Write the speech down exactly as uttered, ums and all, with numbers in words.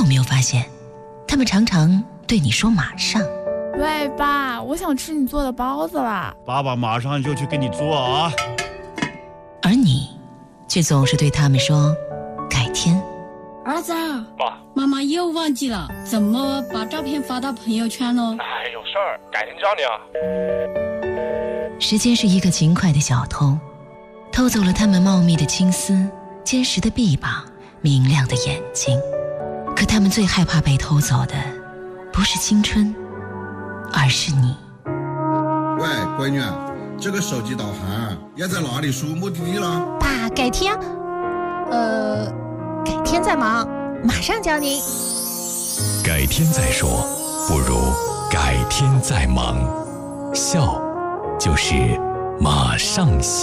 有没有发现，他们常常对你说马上。 喂，爸，我想吃你做的包子啦。 爸爸马上就去给你做啊。 而你却总是对他们说改天。 儿子， 爸， 妈妈又忘记了，怎么把照片发到朋友圈呢？ 哎，有事儿，改天教你啊。 时间是一个勤快的小偷，偷走了他们茂密的青丝、坚实的臂膀、明亮的眼睛。可他们最害怕被偷走的，不是青春，而是你。 喂，闺女，这个手机导航要在哪里输目的地了？ 爸，改天，呃，改天再忙，马上教您。 改天再说，不如改天再忙。笑，就是马上行。